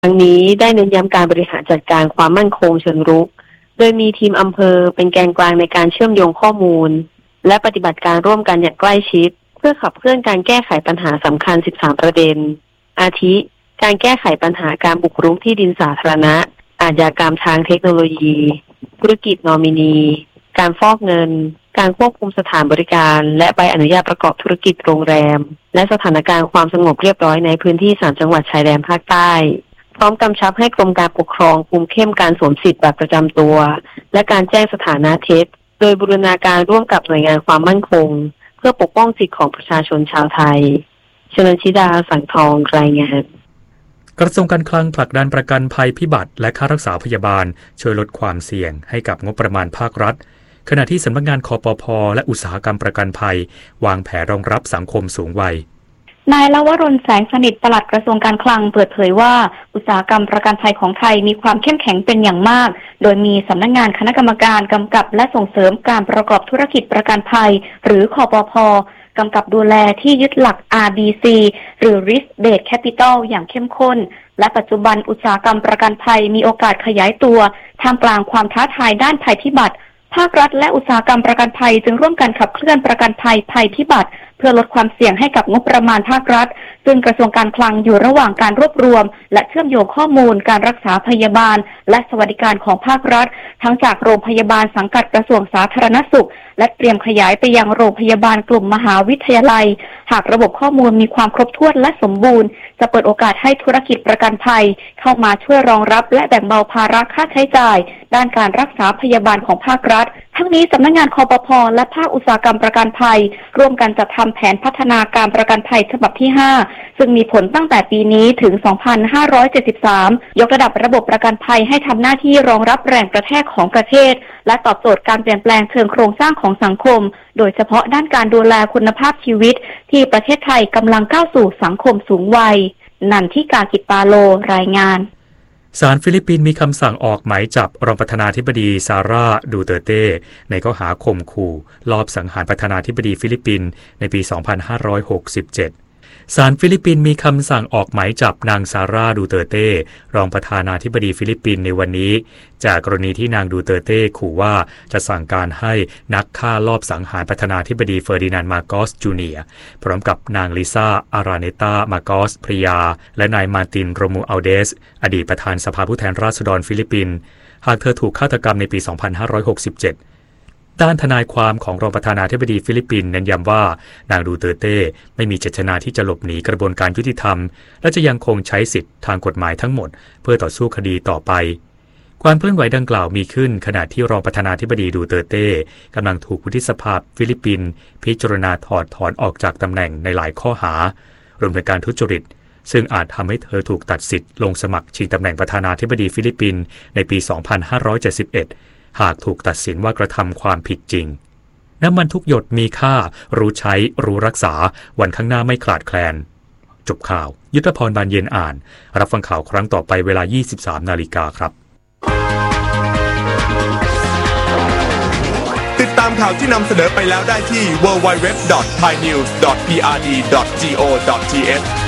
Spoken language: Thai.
ทั้งนี้ได้เน้นย้ำการบริหารจัดการความมั่นคงเชิงรุกโดยมีทีมอำเภอเป็นแกนกลางในการเชื่อมโยงข้อมูลและปฏิบัติการร่วมกันอย่างใกล้ชิดเพื่อขับเคลื่อนการแก้ไขปัญหาสำคัญ13ประเด็นอาทิการแก้ไขปัญหาการบุกรุกที่ดินสาธารณะอาชญากรรมทางเทคโนโลยีธุรกิจนอมินีการฟอกเงินการควบคุมสถานบริการและใบอนุญาตประกอบธุรกิจโรงแรมและสถานการณ์ความสงบเรียบร้อยในพื้นที่3จังหวัดชายแดนภาคใต้พร้อมกำชับให้กรมการปกครองคุมเข้มการสวมสิทธิ์บัตรประจำตัวและการแจ้งสถานะเท็จโดยบูรณาการร่วมกับหน่วยงานความมั่นคงเพื่อปกป้องสิทธิของประชาชนชาวไทยชลชิดาสังทองรายงานกระทรวงการคลังผลักดันประกันภัยพิบัติและค่ารักษาพยาบาลช่วยลดความเสี่ยงให้กับงบประมาณภาครัฐขณะที่สำนักงานคปภ.และอุตสาหกรรมประกันภัยวางแผนรองรับสังคมสูงวัยนายลวรนแสงสนิทปลัดกระทรวงการคลังเปิดเผยว่าอุตสาหกรรมประกันภัยของไทยมีความเข้มแข็งเป็นอย่างมากโดยมีสำนักงานคณะกรรมการกำกับและส่งเสริมการประกอบธุรกิจประกันภัยหรือคปภ.กำกับดูแลที่ยึดหลัก RBC หรือ Risk Based Capital อย่างเข้มข้นและปัจจุบันอุตสาหกรรมประกันภัยมีโอกาสขยายตัวท่ามกลางความท้าทายด้านภัยพิบัติภาครัฐและอุตสาหกรรมประกันภัยจึงร่วมกันขับเคลื่อนประกันภัยภัยพิบัติเพื่อลดความเสี่ยงให้กับงบประมาณภาครัฐซึ่งกระทรวงการคลังอยู่ระหว่างการรวบรวมและเชื่อมโยงข้อมูลการรักษาพยาบาลและสวัสดิการของภาครัฐทั้งจากโรงพยาบาลสังกัดกระทรวงสาธารณสุขและเตรียมขยายไปยังโรงพยาบาลกลุ่มมหาวิทยาลัยหากระบบข้อมูลมีความครบถ้วนและสมบูรณ์จะเปิดโอกาสให้ธุรกิจประกันภัยเข้ามาช่วยรองรับและแบ่งเบาภาระค่าใช้จ่ายด้านการรักษาพยาบาลของภาครัฐทั้งนี้สำนักงานคปภ.และภาคอุตสาหกรรมประกันภัยร่วมกันจัดทำแผนพัฒนาการประกันภัยฉบับที่5ซึ่งมีผลตั้งแต่ปีนี้ถึง 2573 ยกระดับระบบประกันภัยให้ทำหน้าที่รองรับแรงกระแทกของประเทศและตอบโจทย์การเปลี่ยนแปลงเชิงโครงสร้างของสังคมโดยเฉพาะด้านการดูแลคุณภาพชีวิตที่ประเทศไทยกำลังก้าวสู่สังคมสูงวัยนันทิกา กิจปาโลรายงานศาลฟิลิปปินส์มีคำสั่งออกหมายจับรองประธานาธิบดีซาร่า ดูเตอร์เต้ในข้อหาข่มขู่ลอบสังหารประธานาธิบดีฟิลิปปินส์ในปี 2567 ศาลฟิลิปปินส์มีคำสั่งออกหมายจับนางซาร่า ดูเตอร์เต้รองประธานาธิบดีฟิลิปปินส์ในวันนี้จากกรณีที่นางดูเตอร์เต้ขู่ว่าจะสั่งการให้นักฆ่าลอบสังหารประธานาธิบดีเฟอร์ดินานด์ มาโกส จูเนียร์พร้อมกับนางลิซ่า อาราเนตา มาโกสภริยาและนายมาร์ติน โรมูอัลเดสอดีตประธานสภาผู้แทนราษฎรฟิลิปปินส์หากเธอถูกฆาตกรรมในปี 2567ด้านทนายความของรองประธานาธิบดีฟิลิปปินส์เน้นย้ำว่านางดูเตอร์เต้ไม่มีเจตนาที่จะหลบหนีกระบวนการยุติธรรมและจะยังคงใช้สิทธิทางกฎหมายทั้งหมดเพื่อต่อสู้คดีต่อไปความเคลื่อนไหวดังกล่าวมีขึ้นขณะที่รองประธานาธิบดีดูเตอร์เต้กำลังถูกวุฒิสภาฟิลิปปินส์พิจารณาถอดถอนออกจากตำแหน่งในหลายข้อหารวมถึงการทุจริตซึ่งอาจทำให้เธอถูกตัดสิทธิ์ลงสมัครชิงตำแหน่งประธานาธิบดีฟิลิปปินส์ในปี 2571หากถูกตัดสินว่ากระทำความผิดจริงน้ำมันทุกหยดมีค่ารู้ใช้รู้รักษาวันข้างหน้าไม่ขาดแคลนจบข่าวยุทธพร บานเย็นอ่านรับฟังข่าวครั้งต่อไปเวลา 23:00 น.ครับติดตามข่าวที่นำเสนอไปแล้วได้ที่ www.thainews.prd.go.th